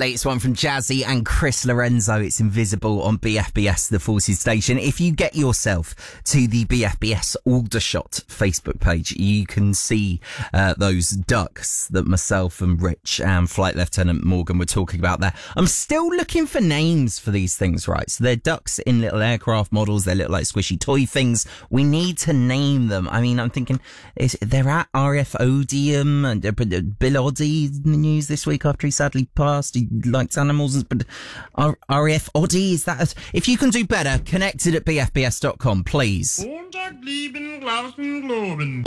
Latest one from Jazzy and Chris Lorenzo. It's Invisible on BFBS, the Forces station. If you get yourself to the BFBS Aldershot Facebook page, you can see those ducks that myself and Rich and Flight Lieutenant Morgan were talking about there. I'm still looking for names for these things, right? So they're ducks in little aircraft models. They look like squishy toy things. We need to name them. I mean, I'm thinking they're at RF Odium, and Bill Oddie in the news this week after he sadly passed. He likes animals, but RF Oddie, is that? If you can do better, connected at bfbs.com, please.